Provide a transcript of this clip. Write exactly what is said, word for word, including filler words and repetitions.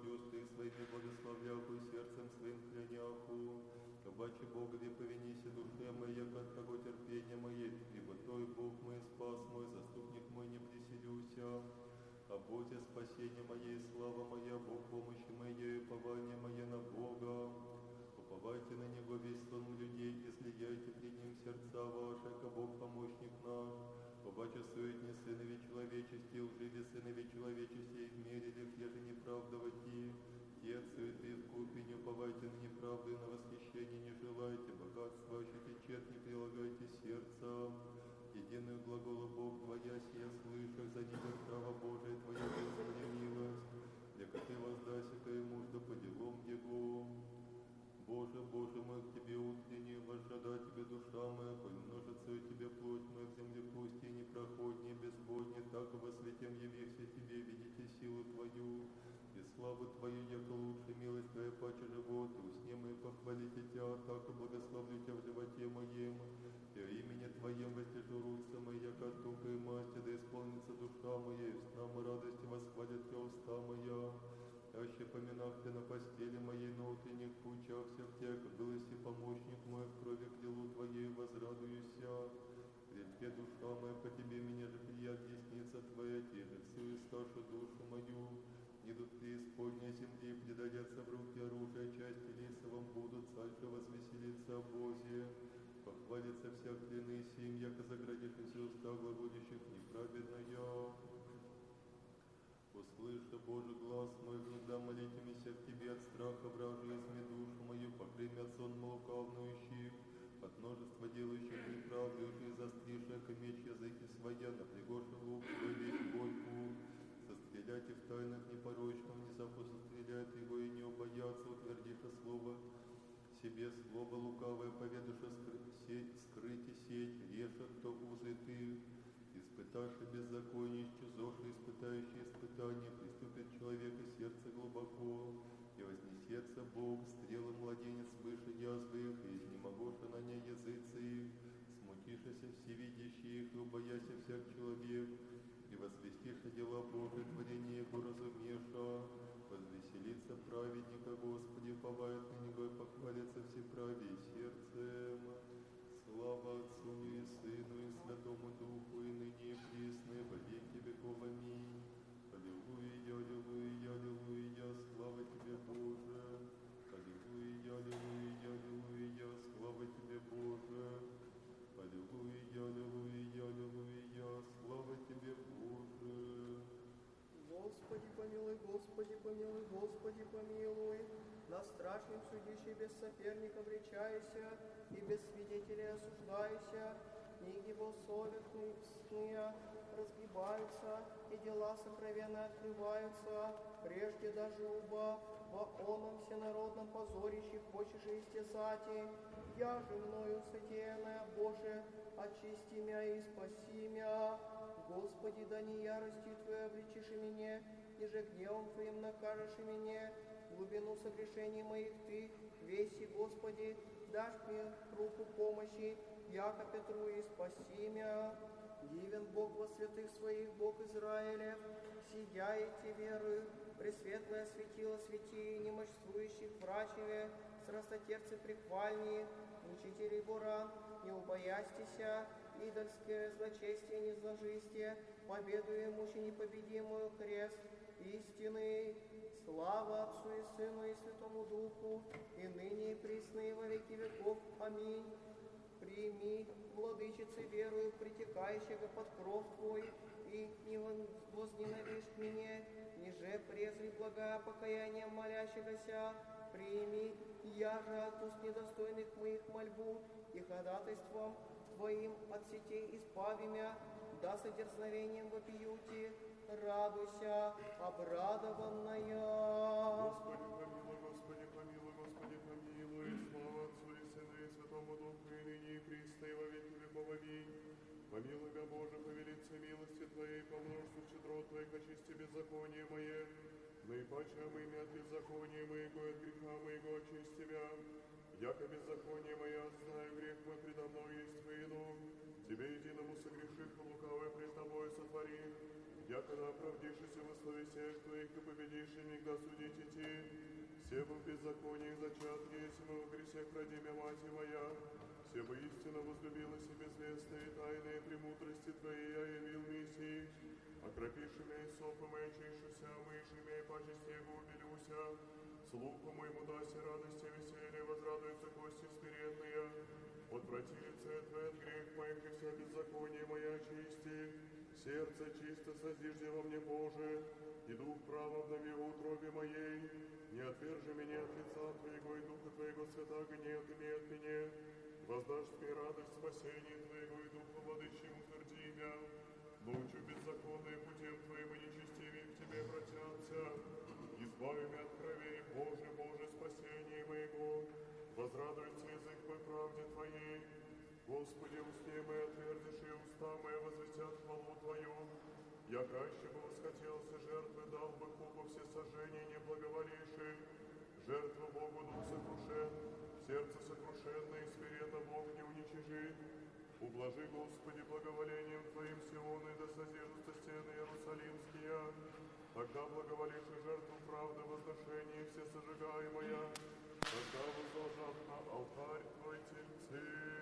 устых своими благословляху и сердцем своим кляняху. Обаче Богови повинися душе моей, яко от того терпения моей, ибо Той Бог мой, спас мой, заступник мой, не приселюся. О Боге спасение мое и слава моя, Бог помощи моей, упование мое на Бога. Уповайте на Него весь сон людей, излияйте пред Ним сердца ваши, ко Бог помощник наш. Обаче суетни сынови человечести, лживи сынови человечести, измерили, где же неправдовати. Те суеты в купе, не уповайте на неправду и на восхищение не желайте, богатства ощите тщет, не прилагайте сердца. Единую глагола Бог Твоя, сия слышах, за небо право Божие Твое, Господи, милость, яко Ты воздайся ко ему, что по делам Его. Боже, Боже мой, к Тебе утренне, возжада Тебе душа моя, коль множится у Тебя плоть моя в земле пусти, непроходнее, безводнее, так во святем явихся Тебе, видите силу Твою и славу Твою, яко лучше милость Твоя паче живот, и усне мои похвалите Тебя, так и благословлю Тебя в животе моем, и о имени Твоем возлежу руцы мои, яко от тука и масти, да исполнится душа моя, и снам и радости восхвалят Тебя уста моя. Аще поминах Ты на постели моей, на утренних пучах всех Тебя, как был и помощник мой в крови к делу Твоей, возрадуюся. Пред душа моя по Тебе, меня же прият десница Твоя, те же всю и старшу душу мою. Идут преисподней земли, предадятся в руки оружия, части лесовом будут, царь же возвеселится о Бозе. Похвалится вся клины сим, яко заградишь все уста глаголющих неправедно я. Услыша, Боже, глаз мой, гнеда молитимися к Тебе от страха вражи, изми душу мою, покрыми от сон лукавнующих, от множества делающих неправду, и же застриша, ко меч языки своя, напрягоши лук свой весь бойку, состреляйте в тайнах непорочном, внезапно состреляет его и не убоятся, утвердиша слово себе, слово лукавое, поведуша сеть, скрыть и сеть, реша, кто узы ты. Испытавший беззаконие, исчезоши, испытающий испытание, приступит человек и сердце глубоко, и вознесется Бог, стрелы младенец выше язвы их, и изнемогоша на ней языцы их, смутишися всевидящие их, и убояся всяк человек, и возвестиша дела Божие, творение его разумеша, возвеселится праведника Господи, уповает на него и похвалится всеправие сердцем. Слава Отцу и Сыну и Святому Духу, и ныне и присно, и во веки веков. Аминь. Аллилуйя, аллилуйя, аллилуйя, слава Тебе, Боже. Аллилуйя, аллилуйя, аллилуйя, слава Тебе, Боже. Аллилуйя, аллилуйя, аллилуйя, слава Тебе, Боже. Господи помилуй, Господи помилуй, Господи помилуй. На страшном судище без соперников речайся, и без свидетелей осуждайся. Книги бессовестные разгибаются, и дела сокровенно открываются. Прежде даже уба во оном всенародном позорище хочешь истязать. Я же мною содеянное, Боже, очисти мя и спаси мя. Господи, да не яростью Твоей обличишь меня, ниже гневом Твоим накажешь меня. Глубину согрешений моих Ты, веси, Господи, дашь мне руку помощи, яко Петру и спаси мя. Дивен Бог во святых своих, Бог Израилев, сияете верою, пресветлое светило свети, немощствующих врачеве, срастотерцы прихвальни, учителей буран, не убоястися, идольское злочестие не зложисте, победу имущи непобедимую крест истины. Слава Отцу и Сыну и Святому Духу, и ныне и присно и во веки веков. Аминь. Прими, владычицы, верою, притекающего под кров Твой, и не возненавидишь меня, ниже презри благая покаяние молящегося. Прими, я же от уст недостойных моих мольбу, и ходатайством Твоим от сетей избави мя, да содерзновением вопиюти, радуйся, обрадованная. Господи помилуй, Господи помилуй, Господи помилуй, слава Отцу и Сыну и Святому Духу, и ныне и присно, и во веки веков. Аминь. Помилуй мя, Боже, по велице милости Твоей, по множеству щедрот Твоих, очисти беззаконие мое, наипаче омыми от беззакония моего, и от греха моего очисти мя. Яко беззаконие мое, знаю, грех мой предо мной есть во вину. Тебе единому согреших, лукавое пред Тобой сотвори. якогда оправдившийся во слове всех твоих и победивший никогда судить идти, все бы в беззаконии зачатки, если мы во грехах родимя мать моя, все бы истинно возлюбилась и безвестные тайные премудрости твоей я явил Мессии, окропивши меня и сопом и очищуся, мыши меня и почести его убелюся, слуху моему даси радости и веселье, возрадуются кости смиренные, отврати лице твое от грех моих и вся беззаконие моя очисти, сердце чисто созижди во мне, Боже, и дух право обнови в утробе моей, не отвержи меня от лица Твоего и Духа Твоего святаго не отыми от меня, воздашь мне радость спасения Твоего и Духа владычим утверди имя, ночью беззаконные путем Твоим и нечестивее к Тебе обратятся, избави меня от крови, Боже, Боже, спасение моего, возрадуется язык по правде Твоей, Господи, устне мои отвердишь, и уста мои возвестят хвалу Твою. Я краще бы восхотелся жертвы, дал бы купу все сожжения не благоволивши. Жертву Богу дух сокрушен, сердце сокрушенное, и свирето Бог не уничижит. Ублажи, Господи, благоволением Твоим Сион, и да созижутся стены Иерусалимские. Тогда благоволивши жертву правды, возношение все сожигаемая, тогда возложат на алтарь